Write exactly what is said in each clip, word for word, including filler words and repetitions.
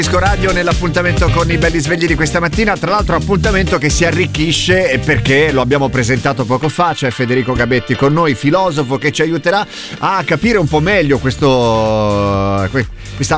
Disco Radio nell'appuntamento con i belli svegli di questa mattina, tra l'altro appuntamento che si arricchisce perché lo abbiamo presentato poco fa, c'è Federico Gabetti con noi, filosofo che ci aiuterà a capire un po' meglio questo questa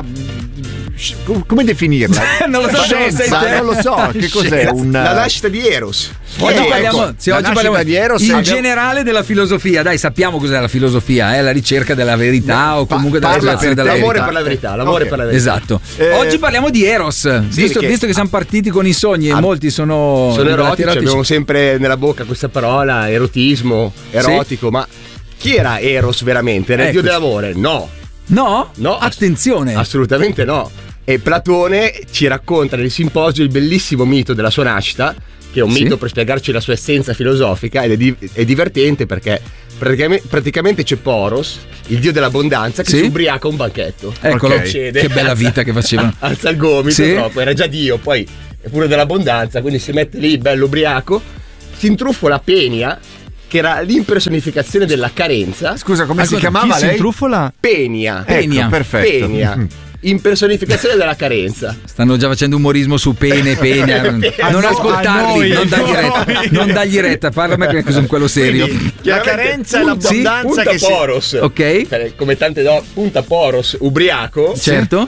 come definirla? non lo so, Scienza, non, non lo so, che cos'è? Un... La nascita di Eros. Oggi ecco, parliamo, sì, oggi parliamo di Eros, in abbiamo... generale della filosofia. Dai, sappiamo cos'è la filosofia, è eh? la ricerca della verità no, o comunque pa- della rivelazione della l'amore verità. per la verità, l'amore okay. per la verità. Esatto. Eh, Oggi parliamo di Eros, sì, visto, che, visto che siamo partiti con i sogni e ah, molti sono sono erotici, erotici. abbiamo sempre nella bocca questa parola, erotismo, erotico, sì. Ma chi era Eros veramente? Era il dio dell'amore? No. No? No, attenzione. Assolutamente no. E Platone ci racconta nel Simposio il bellissimo mito della sua nascita, che è un sì. mito per spiegarci la sua essenza filosofica, ed è, di- è divertente perché praticamente, praticamente c'è Poros, il dio dell'abbondanza, che sì. si ubriaca a un banchetto. Eccolo, Okay. Che bella alza, vita che facevano. Alza il gomito, sì. troppo, era già dio, poi è pure dell'abbondanza, quindi si mette lì bello ubriaco, si intruffola Penia, che era l'impersonificazione della carenza. Scusa, come Ascolta, si chiamava chi lei? si intrufola? Penia. Penia. Ecco, perfetto. Penia. Impersonificazione della carenza. Stanno già facendo umorismo su pene, pene. Non no, ascoltarli, a noi, non dargli no. retta. Non dargli retta, parlami che sono quello serio. Quindi, La carenza e l'abbondanza punta che si... Poros. Ok. Come tante donne, punta Poros ubriaco. Certo.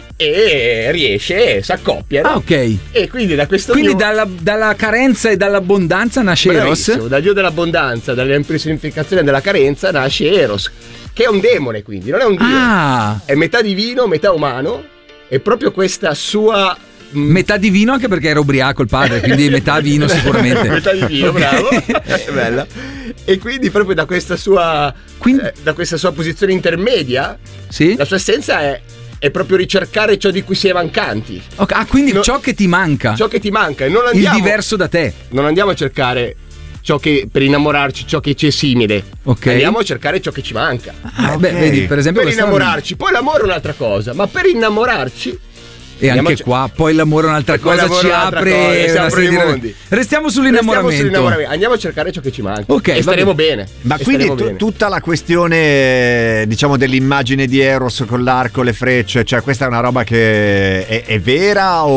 E riesce, si accoppiano. Ah, ok. E quindi da questo Quindi dio, dalla, dalla carenza e dall'abbondanza nasce Eros. bravissimo, dal dio dell'abbondanza, dall'impersonificazione della carenza nasce Eros, che è un demone, quindi non è un dio. Ah. È metà divino, metà umano. E proprio questa sua Metà di vino, anche perché era ubriaco il padre, quindi metà vino sicuramente. Metà di vino, bravo. È bella. E quindi proprio da questa sua Quindi... eh, da questa sua posizione intermedia, sì? la sua essenza è, è proprio ricercare ciò di cui si è mancanti. Okay. Ah, quindi No, ciò che ti manca. Ciò che ti manca. E non andiamo, il diverso da te. Non andiamo a cercare ciò che per innamorarci, ciò che ci è simile. Ok. Andiamo a cercare ciò che ci manca. Ah, ok. beh, vedi, per esempio Per questa- innamorarci. Poi l'amore è un'altra cosa, ma per innamorarci E andiamo anche a- qua, poi l'amore è un'altra E poi cosa, l'amore ci è un'altra apre cosa, si una aprono serie i di- mondi. Restiamo sull'innamoramento. Restiamo sull'innamoramento. Andiamo a cercare ciò che ci manca. Ok, e va staremo bene. bene. Ma E quindi staremo tu- bene. tutta la questione, diciamo, dell'immagine di Eros con l'arco, le frecce, cioè questa è una roba che è, è vera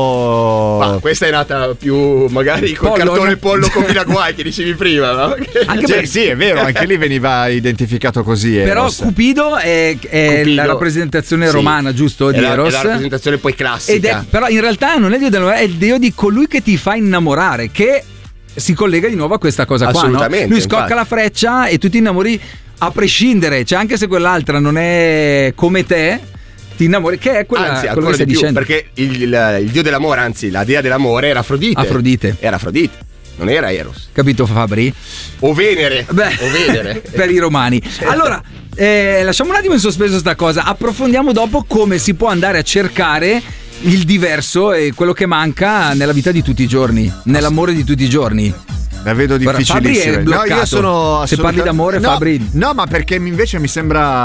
o... Ma questa è nata più magari col Pollo, cartone no? pollo con Guai che dicevi prima, no? Anche Cioè, perché- sì, è vero, anche lì veniva identificato così Però Eros. Cupido è, è Cupido, la rappresentazione sì. romana, giusto? È Di la, è Eros. la rappresentazione poi classica. Ed è, però in realtà non è il dio dell'amore, è il dio di colui che ti fa innamorare, che si collega di nuovo a questa cosa qua, no? Assolutamente, Lui scocca infatti. la freccia e tu ti innamori a prescindere, cioè anche se quell'altra non è come te, ti innamori, che è quella, Anzi, quello ancora che stai di più, dicendo. perché il, il- il dio dell'amore, anzi la dea dell'amore era Afrodite. Afrodite. Era Afrodite, non era Eros. Capito, Fabri? O Venere. Beh, o Venere. per i romani. Allora, eh, lasciamo un attimo in sospeso sta cosa, approfondiamo dopo come si può andare a cercare il diverso e quello che manca nella vita di tutti i giorni, nell'amore di tutti i giorni. La vedo Guarda, difficilissima. Fabri è No, bloccato. io sono Se parli d'amore, no, Fabri- No, ma perché invece mi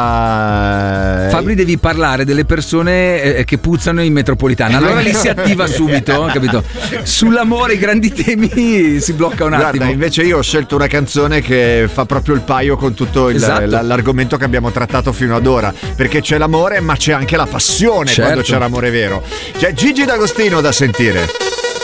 sembra Fabri, devi parlare delle persone eh, che puzzano in metropolitana. Allora lì si attiva subito, capito? Sull'amore, i grandi temi si blocca un attimo. Guarda, invece io ho scelto una canzone che fa proprio il paio con tutto il, Esatto. l- l'argomento che abbiamo trattato fino ad ora, perché c'è l'amore ma c'è anche la passione, Certo. quando c'è l'amore vero. C'è Gigi D'Agostino da sentire.